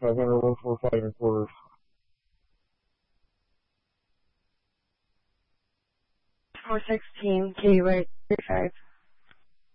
500, 145 and quarters. $416, K, right, 35.